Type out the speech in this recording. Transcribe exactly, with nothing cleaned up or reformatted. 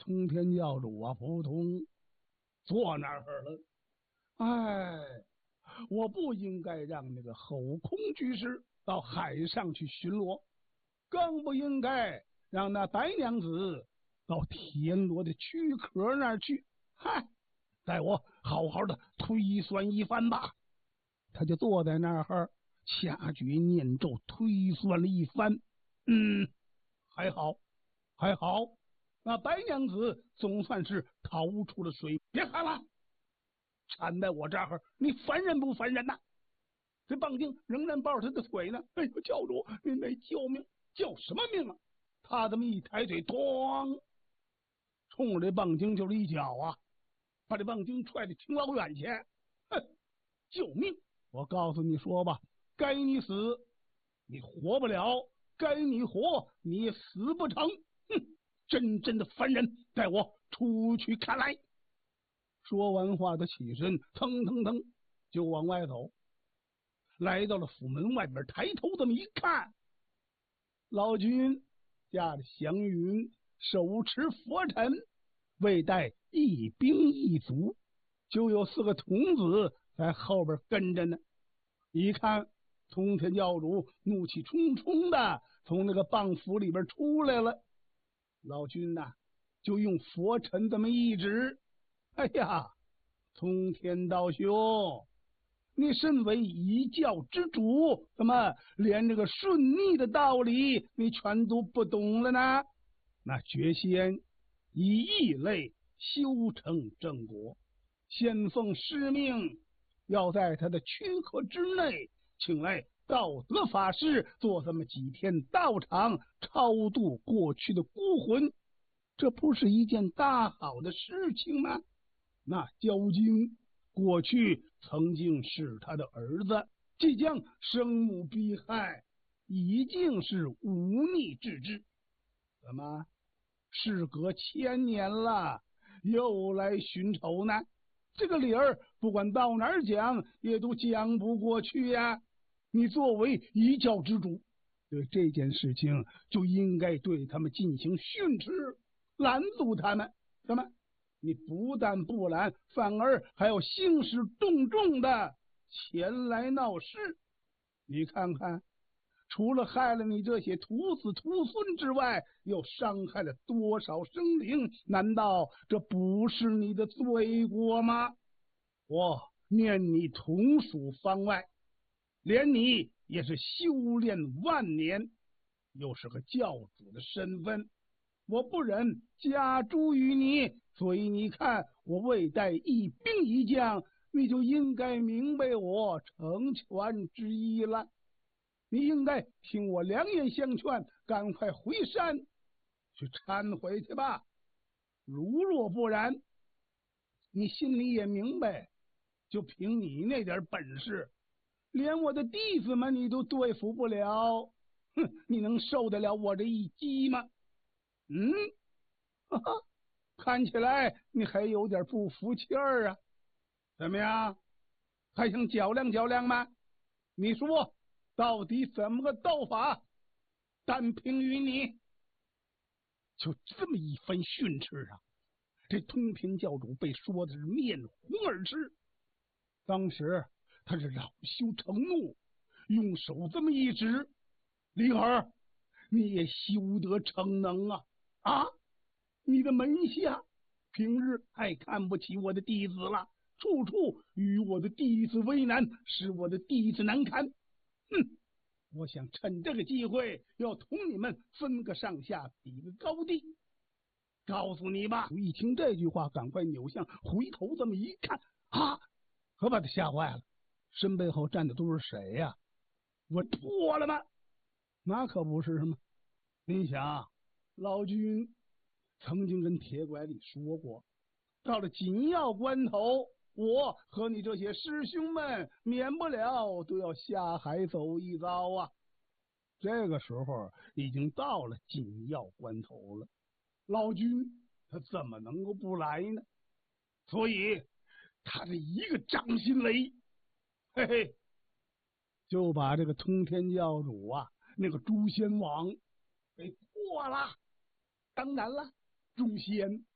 通天教主啊，扑通坐那儿了。哎，我不应该让那个后空居士到海上去巡逻，更不应该让那白娘子到田螺的躯壳那儿去。嗨，待我好好的推算一番吧。他就坐在那儿掐诀念咒，推算了一番。嗯，还好，还好，那白娘子总算是逃出了水。别喊了，缠在我这儿，你烦人不烦人呐？这棒精仍然抱着他的腿呢。哎呦，教主，您得救命！救什么命啊？他这么一抬腿，咣，冲着这棒精就是一脚啊，把这棒精踹得挺老远去。哼，救命！我告诉你说吧，该你死，你活不了；该你活，你死不成。哼，真正的凡人，带我出去看来。说完话，他起身，腾腾腾就往外走。来到了府门外边，抬头这么一看，老君驾着祥云，手持佛尘，未带一兵一卒，就有四个童子在后边跟着呢。一看通天教主怒气冲冲的从那个棒府里边出来了，老君呐、啊、就用佛尘这么一指，哎呀，通天道兄，你身为一教之主，怎么连这个顺逆的道理你全都不懂了呢？那绝仙以异类修成正果，先奉师命，要在他的躯壳之内请来道德法师做这么几天道场，超度过去的孤魂，这不是一件大好的事情吗？那焦精过去曾经是他的儿子，即将生母逼害，已经是忤逆之至。怎么事隔千年了，又来寻仇呢？这个理儿不管到哪儿讲也都讲不过去呀。你作为一教之主，对这件事情就应该对他们进行训斥，拦阻他们。怎么你不但不拦，反而还要兴师动众的前来闹事？你看看，除了害了你这些徒子徒孙之外，又伤害了多少生灵？难道这不是你的罪过吗？我念你同属方外，连你也是修炼万年，又是个教主的身份，我不忍加诸于你，所以你看我未带一兵一将，你就应该明白我成全之意了。你应该听我良言相劝，赶快回山去忏悔去吧。如若不然，你心里也明白，就凭你那点本事，连我的弟子们你都对付不了，哼，你能受得了我这一击吗？嗯，哈哈，看起来你还有点不服气儿啊。怎么样，还想较量较量吗？你说到底怎么个斗法？单凭于你。就这么一番训斥啊，这通天教主被说的是面红耳赤。当时他是恼羞成怒，用手这么一指，李儿，你也休得逞能啊！啊，你的门下平日太看不起我的弟子了，处处与我的弟子为难，使我的弟子难堪。哼，我想趁这个机会要同你们分个上下，比个高低。告诉你吧！一听这句话，赶快扭向，回头这么一看，啊，可把他吓坏了。身背后站的都是谁呀、啊？我错了吗？那可不是嘛！你想，老君曾经跟铁拐李说过，到了紧要关头，我和你这些师兄们免不了都要下海走一遭啊。这个时候已经到了紧要关头了，老君他怎么能够不来呢？所以他这一个掌心雷，嘿嘿，就把这个通天教主啊那个诛仙网给破了。当然了，诛仙